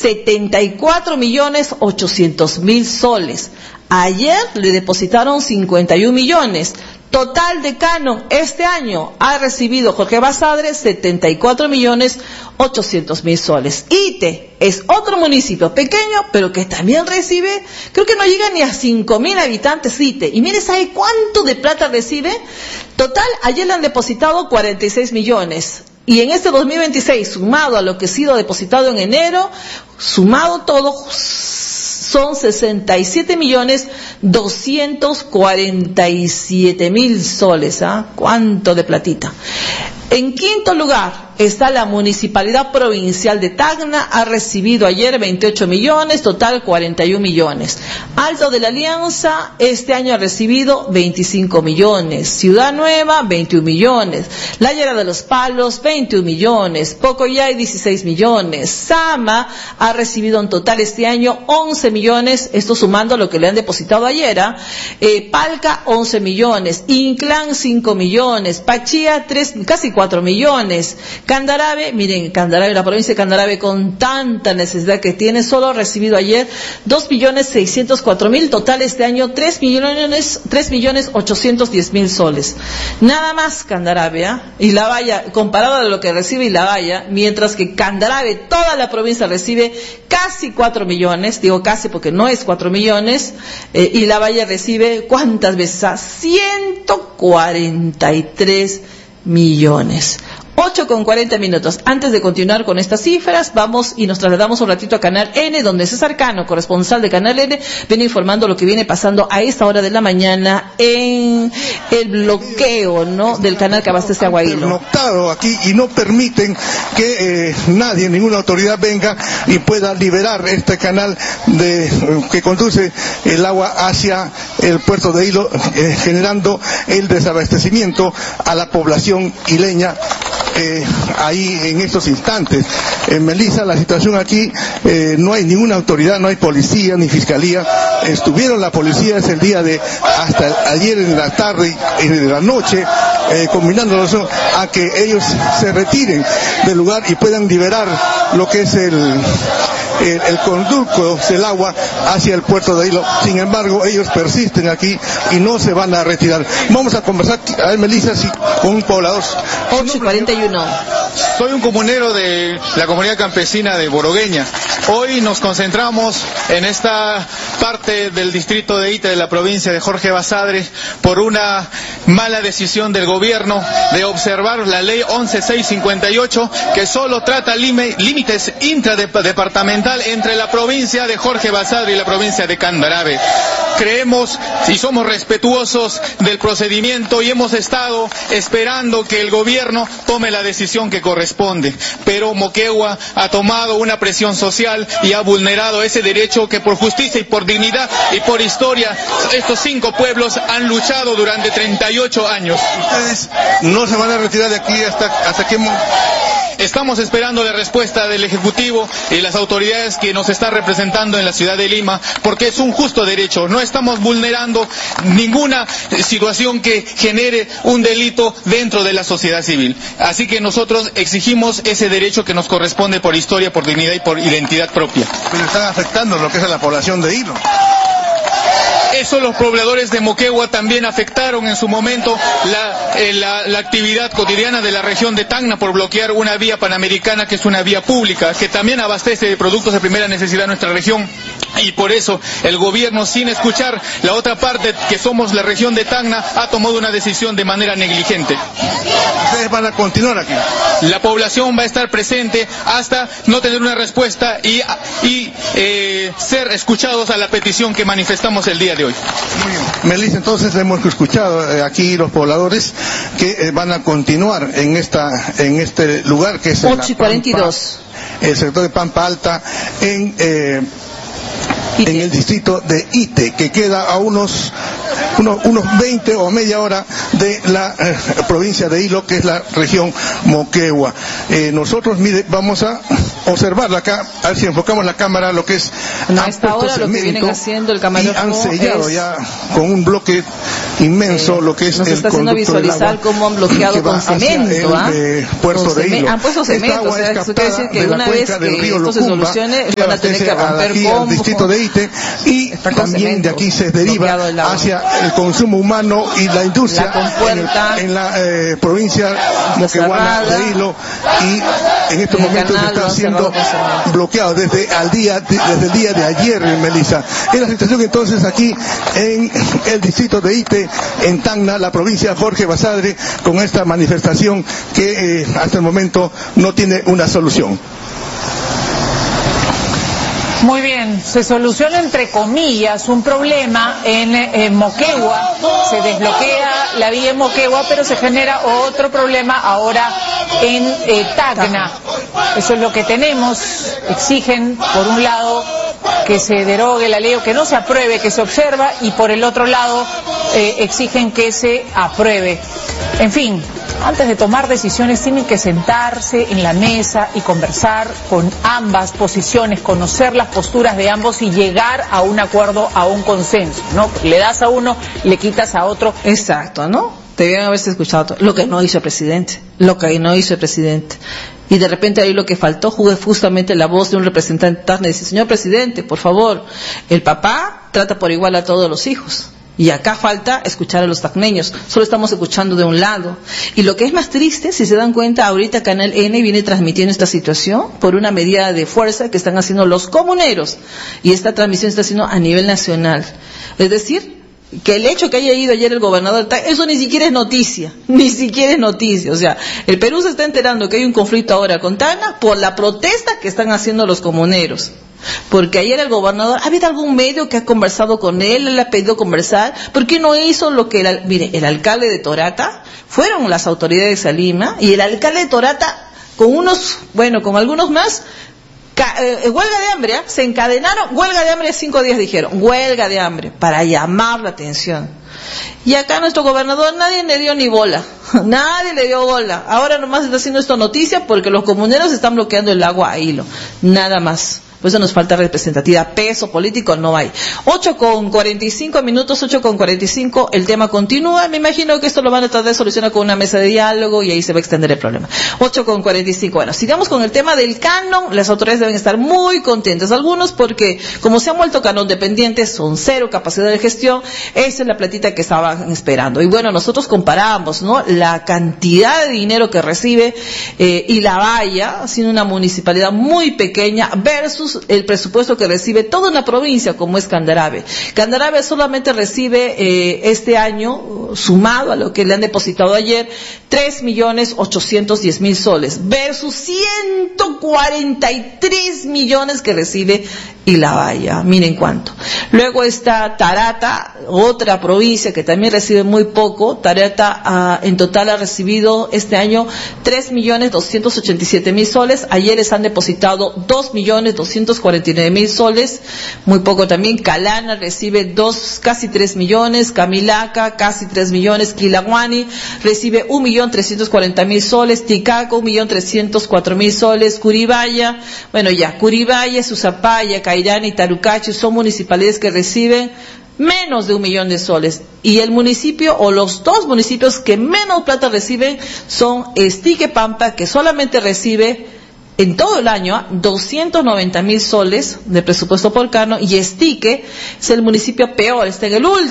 74.800.000 soles. Ayer le depositaron 51 millones. Total de canon este año ha recibido Jorge Basadre 74.800.000 soles. Ite es otro municipio pequeño, pero que también recibe, creo que no llega ni a 5.000 habitantes Ite. Y mire, ¿sabe cuánto de plata recibe? Total, ayer le han depositado 46 millones. Y en este 2026, sumado a lo que ha sido depositado en enero, sumado todo, son 67.247.000 soles. ¿Ah? ¿Cuánto de platita? En quinto lugar está la Municipalidad Provincial de Tacna, ha recibido ayer 28 millones, total 41 millones. Alto de la Alianza este año ha recibido 25 millones. Ciudad Nueva, 21 millones. La Llera de los Palos, 21 millones. Pocoyay, 16 millones. Sama ha recibido en total este año 11 millones, esto sumando lo que le han depositado ayer. Palca, 11 millones. Inclán, 5 millones. Pachía, casi 4 millones. Candarabe, miren, Candarabe, la provincia de Candarabe, con tanta necesidad que tiene, solo ha recibido ayer 2.604.000, total este año 3.810.000 soles. Nada más Candarabe, y La Valla, comparado a lo que recibe La Valla, mientras que Candarabe, toda la provincia recibe casi 4 millones, digo casi porque no es 4 millones, y La Valla recibe, ¿cuántas veces? 143 millones. 8:40. Antes de continuar con estas cifras, vamos y nos trasladamos un ratito a Canal N, donde César Cano, corresponsal de Canal N, viene informando lo que viene pasando a esta hora de la mañana en el bloqueo, ¿no?, del canal que abastece a Guailo. Notado aquí y no permiten que nadie, ninguna autoridad venga y pueda liberar este canal que conduce el agua hacia el puerto de Hilo, generando el desabastecimiento a la población hileña. Ahí en estos instantes, Melissa, la situación aquí, no hay ninguna autoridad, no hay policía ni fiscalía. Estuvieron la policía ese día hasta ayer en la tarde y de la noche, combinándolos a que ellos se retiren del lugar y puedan liberar lo que es el conducto del agua hacia el puerto de Hilo. Sin embargo, ellos persisten aquí y no se van a retirar. Vamos a conversar, a ver, Melissa, con un poblador. 8:41. Soy un comunero de la comunidad campesina de Borogueña. Hoy nos concentramos en esta parte del distrito de Ite de la provincia de Jorge Basadre por una mala decisión del gobierno de observar la ley 11658, que solo trata límites intradepartamental entre la provincia de Jorge Basadre y la provincia de Candarabe. Creemos y somos respetuosos del procedimiento y hemos estado esperando que el gobierno tome la decisión que corresponde, pero Moquegua ha tomado una presión social y ha vulnerado ese derecho que por justicia y por dignidad y por historia estos 5 pueblos han luchado durante 38 años. ¿Ustedes no se van a retirar de aquí hasta que... Estamos esperando la respuesta del Ejecutivo y las autoridades que nos están representando en la ciudad de Lima, porque es un justo derecho. No estamos vulnerando ninguna situación que genere un delito dentro de la sociedad civil. Así que nosotros exigimos ese derecho que nos corresponde por historia, por dignidad y por identidad propia. Pero están afectando lo que es a la población de Hilo. Eso los pobladores de Moquegua también afectaron en su momento la actividad cotidiana de la región de Tacna por bloquear una vía panamericana que es una vía pública, que también abastece de productos de primera necesidad a nuestra región. Y por eso el gobierno, sin escuchar la otra parte, que somos la región de Tacna, ha tomado una decisión de manera negligente. ¿Ustedes van a continuar aquí? La población va a estar presente hasta no tener una respuesta y ser escuchados a la petición que manifestamos el día de hoy. Muy bien. Melissa, entonces hemos escuchado aquí los pobladores que van a continuar en este lugar que es 8:42. El sector de Pampa Alta en el distrito de Ite, que queda a unos 20 o media hora de la provincia de Hilo, que es la región Moquegua. Nosotros, mire, vamos a observarla acá, a ver si enfocamos la cámara, lo que es a esta hora lo que vienen haciendo el camarógrafo y han sellado ya con un bloque inmenso lo que es nos el está haciendo conducto del visualizar agua cómo han bloqueado con cemento, puerto de Hilo. Han puesto cemento, o sea, eso quiere decir que una vez que esto se solucione van a tener que romper el distrito de Ite, y también de aquí se deriva hacia el consumo humano y la industria en la provincia moquegua de Hilo, y en estos momentos está siendo bloqueado desde el día de ayer, Melissa. Es la situación entonces aquí en el distrito de Ite, en Tacna, la provincia Jorge Basadre, con esta manifestación que hasta el momento no tiene una solución. Muy bien, se soluciona entre comillas un problema en Moquegua, se desbloquea la vía en Moquegua, pero se genera otro problema ahora en Tacna. Eso es lo que tenemos. Exigen, por un lado, que se derogue la ley o que no se apruebe, que se observa, y por el otro lado exigen que se apruebe. En fin, antes de tomar decisiones tienen que sentarse en la mesa y conversar con ambas posiciones, conocer las posturas de ambos y llegar a un acuerdo, a un consenso, ¿no? Le das a uno, le quitas a otro. Exacto, ¿no? Debían haberse escuchado lo que no hizo el presidente, y de repente ahí lo que faltó fue justamente la voz de un representante Tacna y decir: señor presidente, por favor, el papá trata por igual a todos los hijos. Y acá falta escuchar a los tacneños, solo estamos escuchando de un lado. Y lo que es más triste, si se dan cuenta, ahorita Canal N viene transmitiendo esta situación por una medida de fuerza que están haciendo los comuneros, y esta transmisión está haciendo a nivel nacional. Es decir, que el hecho que haya ido ayer el gobernador, eso ni siquiera es noticia, o sea, el Perú se está enterando que hay un conflicto ahora con Tacna por la protesta que están haciendo los comuneros. Porque ayer el gobernador, ¿ha habido algún medio que ha conversado con él le ha pedido conversar? ¿Por qué no hizo lo que el alcalde de Torata, fueron las autoridades de Lima, y el alcalde de Torata con algunos más, huelga de hambre, se encadenaron, huelga de hambre 5 días dijeron, huelga de hambre, para llamar la atención. Y acá nuestro gobernador nadie le dio ni bola, ahora nomás está haciendo esto noticia porque los comuneros están bloqueando el agua a Hilo, nada más. Por eso nos falta representatividad, peso político no hay. 8:45, el tema continúa. Me imagino que esto lo van a tratar de solucionar con una mesa de diálogo y ahí se va a extender el problema. 8:45. Bueno, sigamos con el tema del canon. Las autoridades deben estar muy contentas. Algunos porque, como se han vuelto canon dependientes, son cero capacidad de gestión. Esa es la platita que estaban esperando. Y bueno, nosotros comparamos, ¿no?, la cantidad de dinero que recibe y la valla, siendo una municipalidad muy pequeña, versus el presupuesto que recibe toda una provincia como es Candarave. Candarave solamente recibe este año, sumado a lo que le han depositado ayer, 3.810.000 soles versus 143 millones que recibe Ilabaya. Miren cuánto. Luego está Tarata, otra provincia que también recibe muy poco. Tarata en total ha recibido este año 3.287.000 soles. Ayer les han depositado 2.249.000 soles, muy poco también. Calana recibe casi 3 millones. Camilaca casi 3 millones. Quilaguani recibe 1.340.000 soles. Ticaco 1.304.000 soles. Curibaya, Curibaya, Susapaya, Cairán y Tarucachi son municipalidades que reciben menos de 1 millón de soles. Y el municipio, o los dos municipios que menos plata reciben, son Estique-Pampa, que solamente recibe en todo el año 290.000 soles de presupuesto por cano, y Estique es el municipio peor, está en el último